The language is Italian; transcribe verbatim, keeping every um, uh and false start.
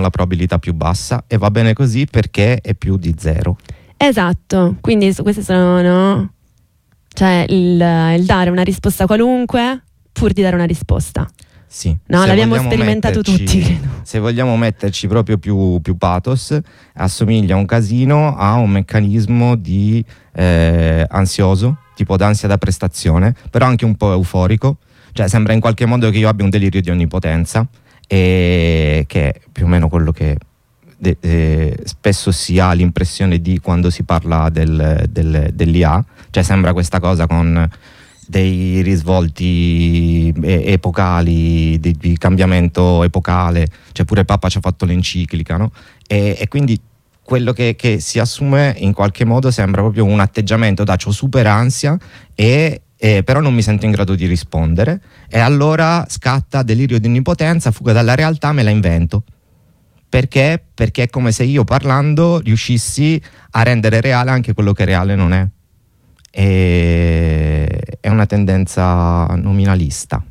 la probabilità più bassa, e va bene così perché è più di zero. Esatto, quindi queste sono, cioè il, il dare una risposta qualunque pur di dare una risposta. Sì, no, se l'abbiamo sperimentato tutti, credo. Se vogliamo metterci proprio più, più pathos, assomiglia un casino a un meccanismo di eh, ansioso, tipo d'ansia da prestazione, però anche un po' euforico, cioè sembra in qualche modo che io abbia un delirio di onnipotenza, e che è più o meno quello che de- eh, spesso si ha l'impressione di quando si parla del, del, dell'I A, cioè sembra questa cosa con dei risvolti epocali, di, di cambiamento epocale, cioè pure Papa ci ha fatto l'enciclica, no? E, e quindi quello che, che si assume in qualche modo sembra proprio un atteggiamento da c'ho super ansia e, e però non mi sento in grado di rispondere, e allora scatta delirio di onnipotenza, fuga dalla realtà, me la invento. Perché? Perché è come se io parlando riuscissi a rendere reale anche quello che reale non è. E è una tendenza nominalista.